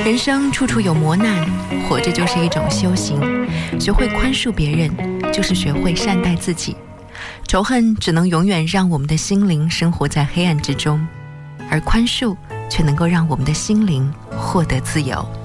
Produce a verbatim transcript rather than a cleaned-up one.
人生处处有磨难，活着就是一种修行。学会宽恕别人，就是学会善待自己。仇恨只能永远让我们的心灵生活在黑暗之中，而宽恕却能够让我们的心灵获得自由。